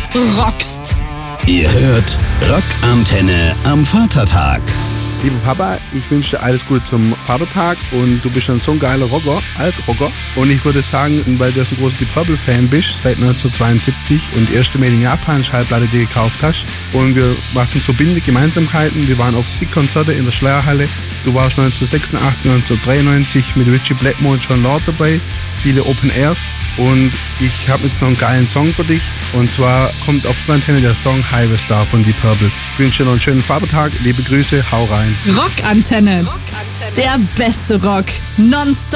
rockst. Ihr hört Rockantenne am Vatertag. Lieber Papa, ich wünsche dir alles Gute zum Vatertag und du bist schon so ein geiler Rocker, Altrocker. Und ich würde sagen, weil du so ein großer Deep Purple-Fan bist, seit 1972 und die erste Made in Japan Schallplatte dir gekauft hast. Und wir machen verbindende Gemeinsamkeiten. Wir waren auf zig Konzerte in der Schleierhalle. Du warst 1986, 1993 mit Richie Blackmore und John Lord dabei. Viele Open Airs. Und ich habe jetzt noch einen geilen Song für dich. Und zwar kommt auf der Antenne der Song Highway Star von Deep Purple. Ich wünsche dir noch einen schönen Vatertag. Liebe Grüße, hau rein. Rockantenne. Der beste Rock. Nonstop.